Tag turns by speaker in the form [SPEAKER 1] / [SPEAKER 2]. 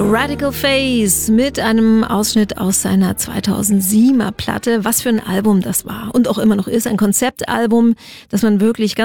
[SPEAKER 1] Radical Face mit einem Ausschnitt aus seiner 2007er Platte. Was für ein Album das war und auch immer noch ist. Ein Konzeptalbum, das man wirklich ganz